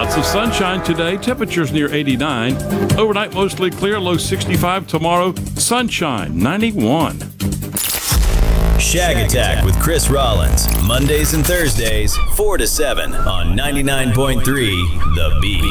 Lots of sunshine today. Temperatures near 89. Overnight, mostly clear. Low 65. Tomorrow, sunshine, 91. Shag Attack with Chris Rollins. Mondays and Thursdays, 4 to 7 on 99.3 The Beat.